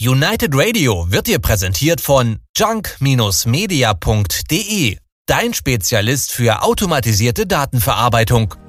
United Radio wird dir präsentiert von junk-media.de, dein Spezialist für automatisierte Datenverarbeitung.